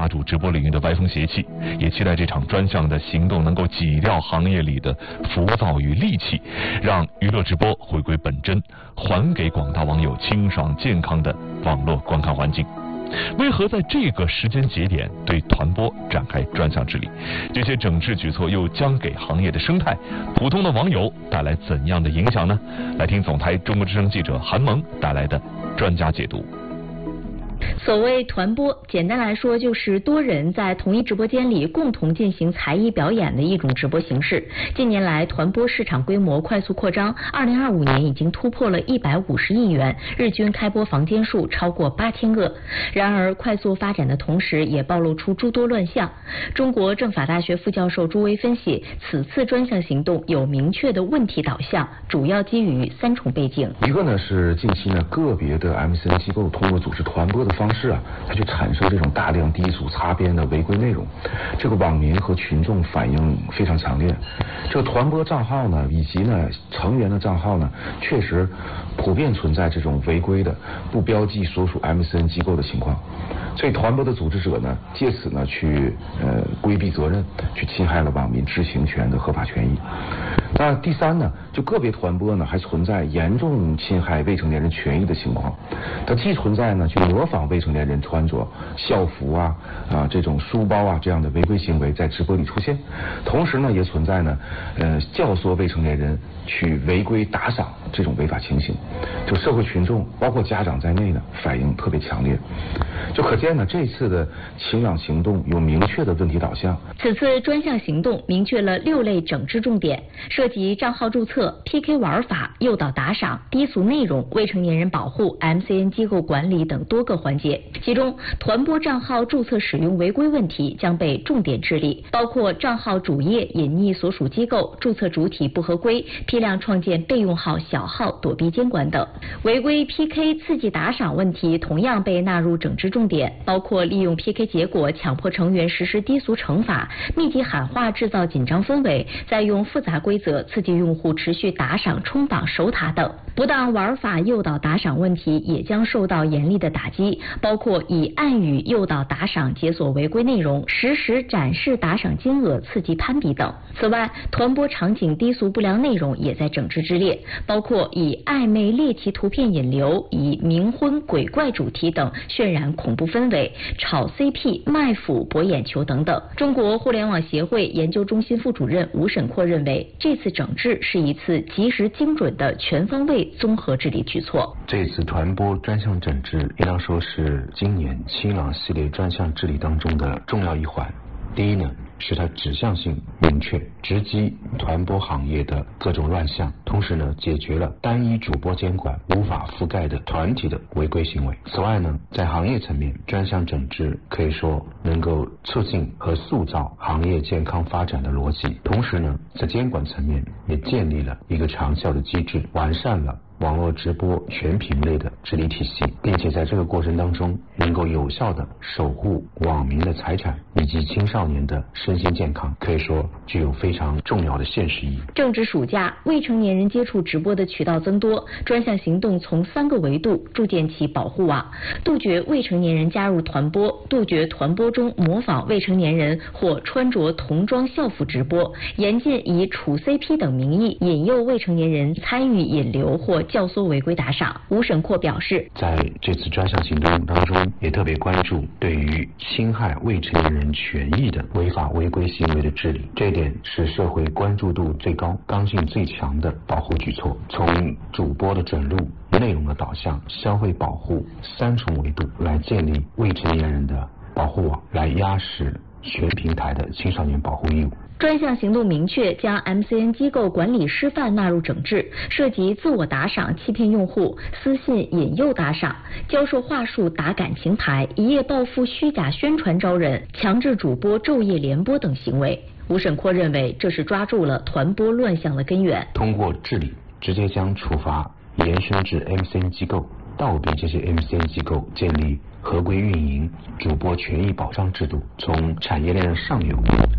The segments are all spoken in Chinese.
压住直播领域的歪风邪气，也期待这场专项的行动能够挤掉行业里的浮躁与戾气，让娱乐直播回归本真，还给广大网友清爽健康的网络观看环境。为何在这个时间节点对团播展开专项治理？这些整治举措又将给行业的生态、普通的网友带来怎样的影响呢？来听总台中国之声记者韩萌带来的专家解读。 所谓团播，简单来说就是多人在同一直播间里共同进行才艺表演的一种直播形式。近年来，团播市场规模快速扩张，2025年已经突破了150亿元，日均开播房间数超过8000个。然而，快速发展的同时，也暴露出诸多乱象。中国政法大学副教授朱威分析，此次专项行动有明确的问题导向，主要基于3重背景。 一个呢是近期呢个别的 MCN 机构通过组织团播的方式它去产生这种大量低俗擦边的违规内容，这个网民和群众反应非常强烈。这个团播账号呢，以及呢成员的账号呢，确实普遍存在这种违规的不标记所属 MCN 机构的情况。所以团播的组织者呢，借此呢去规避责任，去侵害了网民知情权的合法权益。那第三呢，就个别团播呢还存在严重侵害未成年人权益的情况。它既存在呢去模仿未成年人穿着校服这种书包这样的违规行为在直播里出现，同时呢也存在呢教唆未成年人去违规打赏这种违法情形。就社会群众包括家长在内呢反应特别强烈，就可见呢这次的清朗行动有明确的问题导向。 此次专项行动明确了6类整治重点，涉及账号注册、PK 玩法、诱导打赏、低俗内容、未成年人保护、MCN 机构管理等多个环节。其中，团播账号注册使用违规问题将被重点治理，包括账号主页隐匿所属机构、注册主体不合规、批量创建备用号、小号躲避监管等。违规 PK 刺激打赏问题同样被纳入整治重点，包括利用 PK 结果强迫成员实施低俗惩罚、密集喊话制造紧张氛围，再用复杂规则刺激用户持续打赏、冲榜、守塔等。不当玩法诱导打赏问题也将受到严厉的打击，包括以暗语诱导打赏解锁违规内容、实时展示打赏金额刺激攀比等。此外，团播场景低俗不良内容也在整治之列，包括以暧昧猎奇图片引流、以冥婚鬼怪主题等渲染恐怖氛围、炒 CP、卖腐博眼球等等。中国互联网协会研究中心副主任吴沈阔认为，这次整治是一次及时精准的全方位综合治理举措。 这次团播专项整治应当说是今年清朗系列专项治理当中的重要一环。第一呢，是它指向性明确，直击团播行业的各种乱象，同时呢，解决了单一主播监管无法覆盖的团体的违规行为。此外呢，在行业层面，专项整治可以说能够促进和塑造行业健康发展的逻辑，同时呢，在监管层面也建立了一个长效的机制，完善了网络直播全品类的治理体系，并且在这个过程当中能够有效地守护网民的财产以及青少年的身心健康，可以说具有非常重要的现实意义。 正值暑假，未成年人接触直播的渠道增多，专项行动从3个维度筑建起保护网，杜绝未成年人加入团播，杜绝团播中模仿未成年人或穿着童装校服直播，严禁以处 CP 等名义引诱未成年人参与引流或教唆违规打赏。吴沈阔表示， 在这次专项行动当中，也特别关注对于侵害未成年人权益的违法违规行为的治理，这一点是社会关注度最高、刚性最强的保护举措。从主播的准入、内容的导向、消费保护3重维度来建立未成年人的保护网，来压实全平台的青少年保护义务。 专项行动明确将 MCN 机构管理师范纳入整治，涉及自我打赏欺骗用户、私信引诱打赏、教授话术打感情牌、一夜暴富虚假宣传招人、强制主播昼夜联播等行为。吴沈阔认为，这是抓住了团播乱象的根源。 通过治理，直接将处罚延伸至 MCN 机构，倒逼这些 MCN 机构建立合规运营、主播权益保障制度，从产业链的上游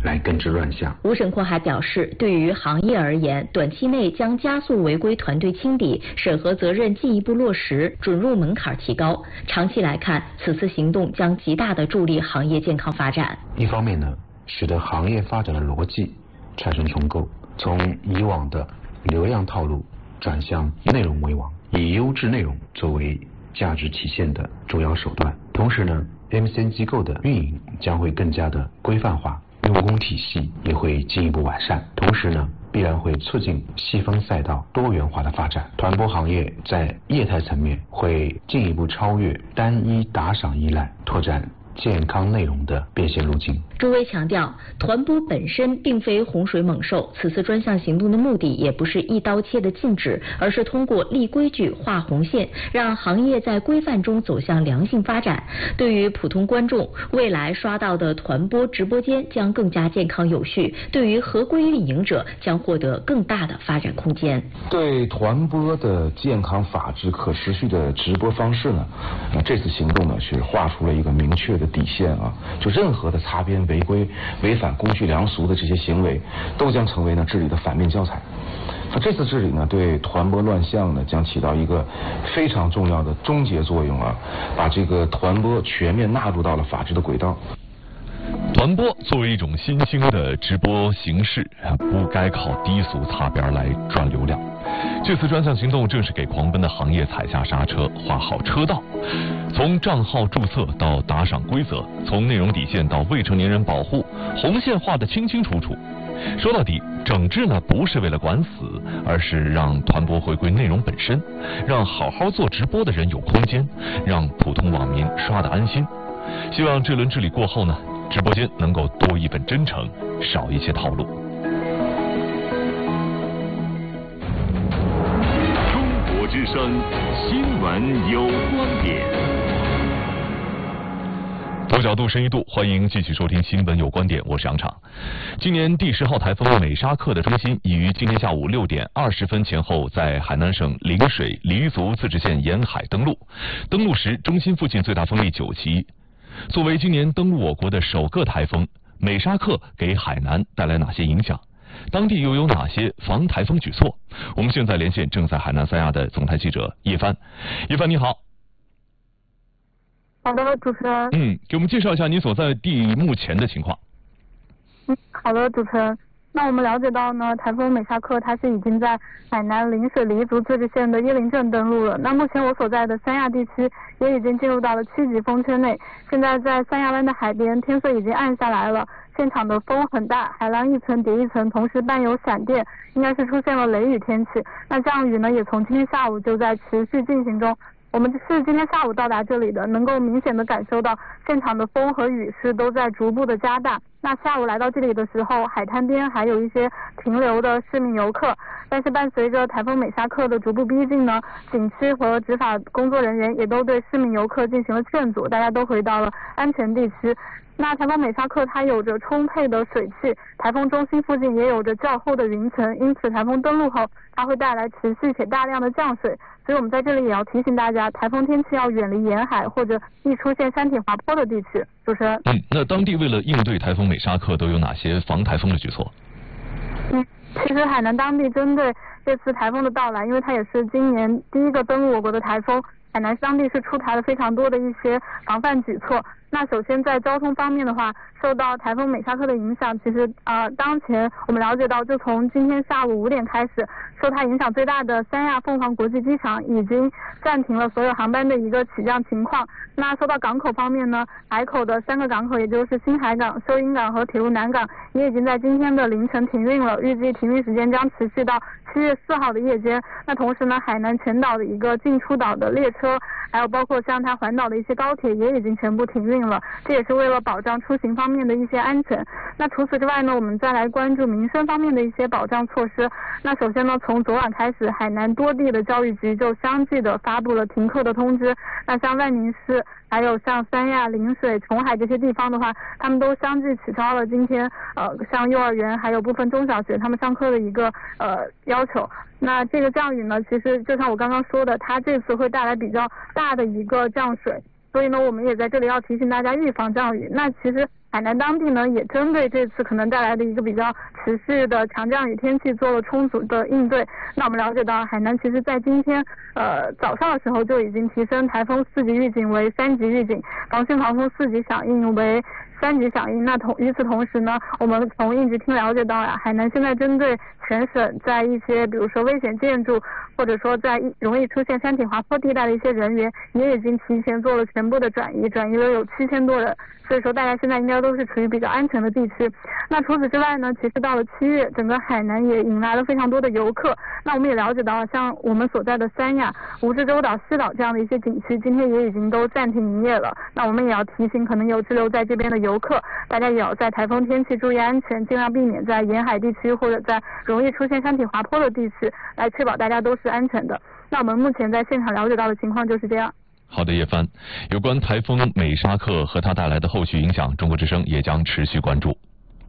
来根治乱象。 吴审阔还表示，对于行业而言，短期内将加速违规团队清理，审核责任进一步落实，准入门槛提高。长期来看，此次行动将极大地助力行业健康发展。 一方面呢，使得行业发展的逻辑产生重构，从以往的流量套路转向内容为王，以优质内容作为价值体现的主要手段。同时呢，MCN 机构的运营将会更加的规范化，用工体系也会进一步完善。同时呢，必然会促进细分赛道多元化的发展。团播行业在业态层面会进一步超越单一打赏依赖，拓展健康内容的变现路径。 朱威强调，团播本身并非洪水猛兽，此次专项行动的目的也不是一刀切的禁止，而是通过立规矩、画红线，让行业在规范中走向良性发展。对于普通观众，未来刷到的团播直播间将更加健康有序；对于合规运营者，将获得更大的发展空间。 对团播的健康、法治、可持续的直播方式呢，这次行动呢是画出了一个明确的底线啊，就任何的擦边、违规、违反公序良俗的这些行为，都将成为治理的反面教材。那这次治理呢，对团播乱象呢将起到一个非常重要的终结作用啊，把这个团播全面纳入到了法治的轨道。 团播作为一种新兴的直播形式，不该靠低俗擦边来赚流量。这次专项行动正是给狂奔的行业踩下刹车，画好车道。从账号注册到打赏规则，从内容底线到未成年人保护，红线画得清清楚楚。说到底，整治呢不是为了管死，而是让团播回归内容本身，让好好做直播的人有空间，让普通网民刷得安心。希望这轮治理过后呢，直播间能够多一份真诚，少一些套路。 中国之声新闻有观点。 多角度深一度，欢迎继续收听新闻有观点，我是杨畅。今年第10号台风美沙克的中心已于今天下午6点20分前后在海南省陵水黎鱼族自治县沿海登陆。登陆时，中心附近最大风力9级。作为今年登陆我国的首个台风，美沙克给海南带来哪些影响？当地又有哪些防台风举措？我们现在连线正在海南三亚的总台记者叶帆。叶帆你好。 好的，主持人。 给我们介绍一下你所在地目前的情况。 好的，主持人。那我们了解到呢，台风美沙克它是已经在海南陵水黎族自治县的椰林镇登陆了。那目前我所在的三亚地区也已经进入到了7级风圈内。现在在三亚湾的海边，天色已经暗下来了，现场的风很大，海浪一层叠一层，同时伴有闪电，应该是出现了雷雨天气。那降雨呢，也从今天下午就在持续进行中。我们是今天下午到达这里的，能够明显的感受到现场的风和雨势都在逐步的加大。那下午来到这里的时候，海滩边还有一些停留的市民游客，但是伴随着台风美沙克的逐步逼近呢，景区和执法工作人员也都对市民游客进行了劝阻，大家都回到了安全地区。那台风美沙克它有着充沛的水汽，台风中心附近也有着较厚的云层，因此台风登陆后它会带来持续且大量的降水，所以我们在这里也要提醒大家，台风天气要远离沿海或者易出现山体滑坡的地区。主持人。 那当地为了应对台风美沙克都有哪些防台风的举措？ 其实海南当地针对这次台风的到来，因为它也是今年第一个登陆我国的台风，海南当地是出台了非常多的一些防范举措。那首先在交通方面的话，受到台风美沙克的影响，其实当前我们了解到，就从今天下午5点开始，受它影响最大的三亚凤凰国际机场已经暂停了所有航班的一个起降情况。那说到港口方面呢，海口的3个港口，也就是新海港、收银港和铁路南港，也已经在今天的凌晨停运了，预计停运时间将持续到7月4号的夜间。那同时呢，海南全岛的一个进出岛的列车，还有包括像它环岛的一些高铁，也已经全部停运了，这也是为了保障出行方面的一些安全。那除此之外呢，我们再来关注民生方面的一些保障措施。那首先呢，从昨晚开始，海南多地的教育局就相继的发布了停课的通知。那像万宁市，还有像三亚、陵水、琼海这些地方的话，他们都相继取消了今天像幼儿园还有部分中小学他们上课的一个要求。那这个降雨呢，其实就像我刚刚说的，它这次会带来比较大的一个降水，所以呢，我们也在这里要提醒大家预防降雨。那其实海南当地呢也针对这次可能带来的一个比较持续的强降雨天气做了充足的应对。那我们了解到，海南其实在今天早上的时候就已经提升台风4级预警为3级预警，防汛防空4级响应为3级响应。那与此同时呢，我们从应急厅了解到呀，海南现在针对全省在一些比如说危险建筑或者说在容易出现山体滑坡地带的一些人员，也已经提前做了全部的转移了有7000多人。所以说大家现在应该都是处于比较安全的地区。那除此之外呢，其实到了7月，整个海南也迎来了非常多的游客。那我们也了解到，像我们所在的三亚、蜈支洲岛、西岛这样的一些景区，今天也已经都暂停营业了。那我们也要提醒可能有滞留在这边的游客，大家也要在台风天气注意安全，尽量避免在沿海地区或者在容易出现山体滑坡的地区，来确保大家都是安全的。那我们目前在现场了解到的情况就是这样。 好的，叶帆，有关台风美沙克和它带来的后续影响，中国之声也将持续关注。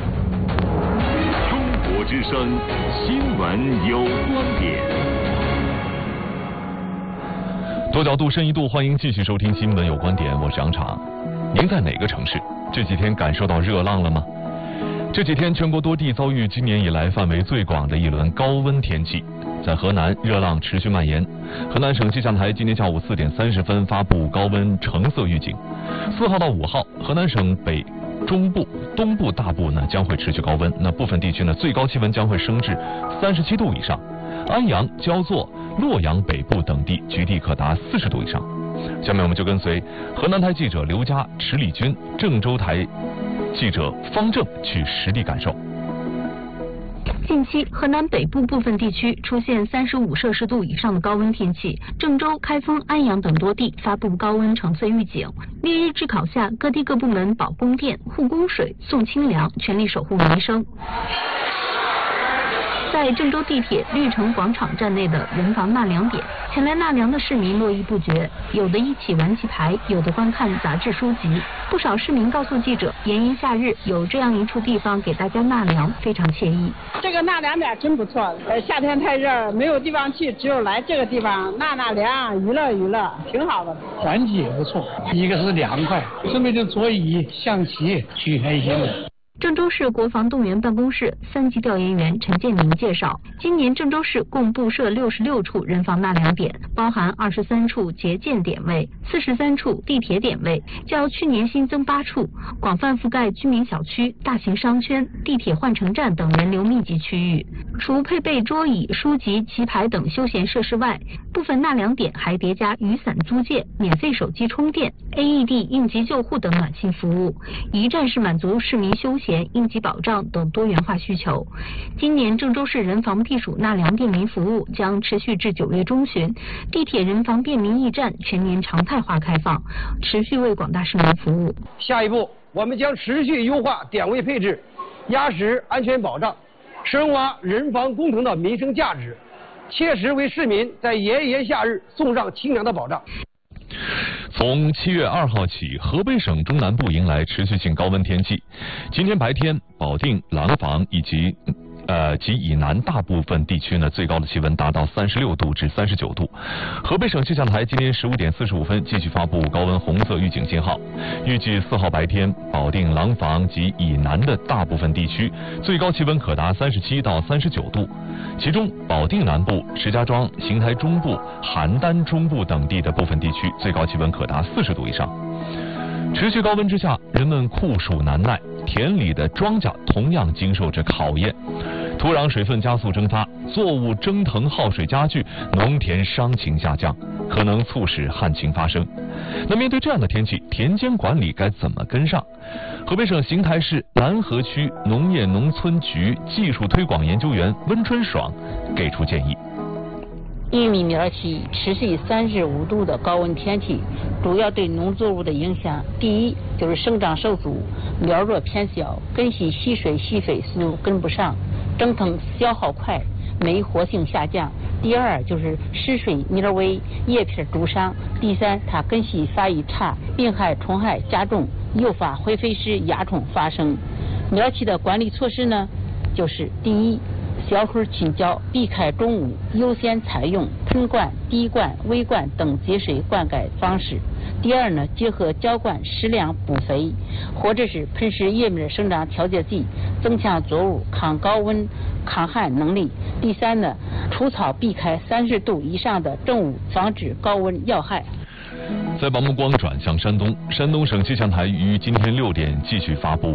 中国之声新闻有观点， 多角度、深一度，欢迎继续收听新闻有观点，我是杨茶。您在哪个城市？这几天感受到热浪了吗？这几天全国多地遭遇今年以来范围最广的一轮高温天气。在河南，热浪持续蔓延。河南省气象台今天下午4点30分发布高温橙色预警。4号到5号，河南省北中部、东部大部呢将会持续高温，那部分地区呢最高气温将会升至37度以上。安阳、焦作、洛阳北部等地局地可达40度以上。下面我们就跟随河南台记者刘佳、池礼军、郑州台记者方正去实地感受。 近期，河南北部部分地区出现35摄氏度以上的高温天气，郑州、开封、安阳等多地发布高温橙色预警。烈日炙烤下，各地各部门保供电、护供水、送清凉，全力守护民生。在郑州地铁绿城广场站内的人防纳凉点，前来纳凉的市民络绎不绝，有的一起玩棋牌，有的观看杂志书籍。不少市民告诉记者，炎炎夏日有这样一处地方给大家纳凉，非常惬意。 这个纳凉点真不错，夏天太热，没有地方去，只有来这个地方纳纳凉，娱乐娱乐，挺好的。 环境也不错，一个是凉快，顺便就桌椅、象棋挺开心的。 郑州市国防动员办公室3级调研员陈建明介绍，今年郑州市共布设66处人防纳凉点，包含23处节建点位、43处地铁点位，较去年新增8处，广泛覆盖居民小区、大型商圈、地铁换乘站等人流密集区域。除配备桌椅、书籍、棋牌等休闲设施外，部分纳凉点还叠加雨伞租借、免费手机充电、AED 应急救护等暖心服务，一站式满足市民休闲、应急保障等多元化需求。今年郑州市人防避暑纳凉便民服务将持续至9月中旬，地铁人防便民驿站全年常态化开放，持续为广大市民服务。 下一步，我们将持续优化点位配置，压实安全保障，深挖人防工程的民生价值，切实为市民在炎炎夏日送上清凉的保障。 从7月2号起，河北省中南部迎来持续性高温天气。今天白天，保定、廊坊以及以南大部分地区呢，最高的气温达到36度至39度。河北省气象台今天15点45分继续发布高温红色预警信号，预计4号白天，保定、廊坊及以南的大部分地区最高气温可达37到39度，其中保定南部、石家庄、邢台中部、邯郸中部等地的部分地区最高气温可达40度以上。持续高温之下，人们酷暑难耐，田里的庄稼同样经受着考验。土壤水分加速蒸发，作物蒸腾耗水加剧，农田伤情下降，可能促使旱情发生。那面对这样的天气，田间管理该怎么跟上？河北省邢台市蓝河区农业农村局技术推广研究员温春爽给出建议。 玉米苗期持续35度的高温天气，主要对农作物的影响，第一就是生长受阻，苗弱偏小，根系吸水吸肥速度跟不上，蒸腾消耗快，酶活性下降。第二就是失水苗危，叶片灼伤。第三，它根系发育差，病害虫害加重，诱发灰飞虱蚜虫发生。苗期的管理措施呢，就是第一，小水浸浇，避开中午，优先采用喷灌、滴灌、微灌等节水灌溉方式。 第二呢，结合浇灌适量补肥，或者是喷施叶面生长调节剂，增强作物抗高温、抗旱能力。第三呢，除草避开30度以上的正午，防止高温要害。 再把目光转向山东，山东省气象台于今天6点继续发布